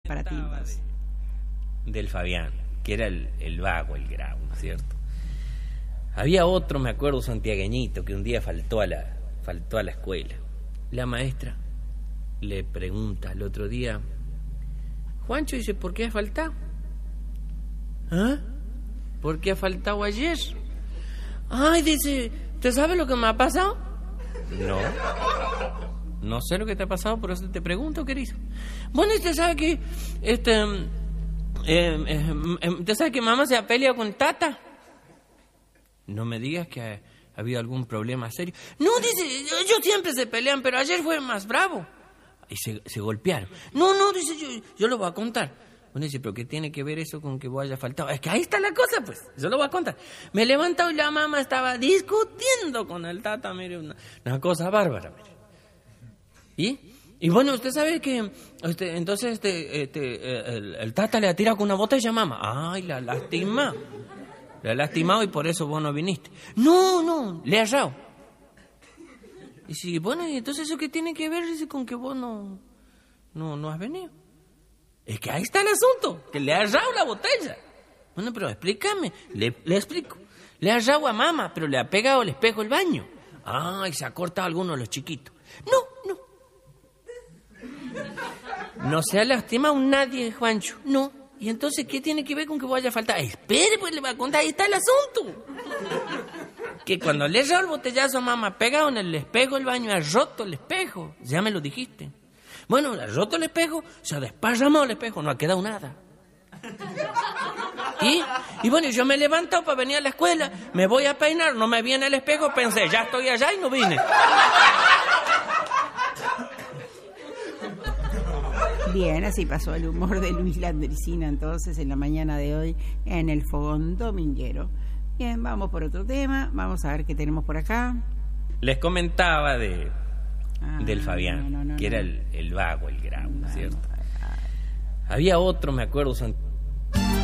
para timbas. Del Fabián, que era el vago, el grau, ¿no es cierto? Había otro, me acuerdo, santiagueñito, que un día faltó a la escuela. La maestra le pregunta el otro día: Juancho, dice, ¿por qué has faltado? ¿Ah? ¿Por qué has faltado ayer? Ay, dice, ¿usted sabe lo que me ha pasado? No sé lo que te ha pasado, por eso te pregunto, querido. Bueno, usted sabe que usted sabe que mamá se ha peleado con Tata. No me digas que ha habido algún problema serio. No, dice, ellos siempre se pelean, pero ayer fue más bravo. Y se golpearon. No, dice, yo lo voy a contar. Bueno, dice, ¿pero qué tiene que ver eso con que vos hayas faltado? Es que ahí está la cosa, pues. Yo lo voy a contar. Me he levantado y la mamá estaba discutiendo con el Tata, mire, una cosa bárbara, mire. Y bueno, usted sabe que entonces el Tata le ha tirado con una botella a mamá. Ay, la lastima. Le ha lastimado y por eso vos no viniste. No, le ha errado. Y si, bueno, ¿y entonces eso qué tiene que ver, dice, con que vos no has venido? Es que ahí está el asunto, que le ha errado la botella. Bueno, pero explícame, le explico. Le ha errado a mamá, pero le ha pegado el espejo del baño. Ay, se ha cortado alguno de los chiquitos. No se ha lastimado nadie, Juancho, no. ¿Y entonces qué tiene que ver con que vos haya faltado? Espere, pues le voy a contar, ahí está el asunto. Que cuando le dio el botellazo a mamá, pegado en el espejo del baño, ha roto el espejo. Ya me lo dijiste. Bueno, ha roto el espejo, se ha desparramado el espejo, no ha quedado nada. Y bueno, yo me he levantado para venir a la escuela, me voy a peinar, no me viene el espejo, pensé, ya estoy allá y no vine. Bien, así pasó el humor de Luis Landricina entonces en la mañana de hoy en el Fogón Dominguero. Bien, vamos por otro tema, vamos a ver qué tenemos por acá. Les comentaba del Fabián, que era el vago, el grau, ¿no es cierto? Había otro, me acuerdo,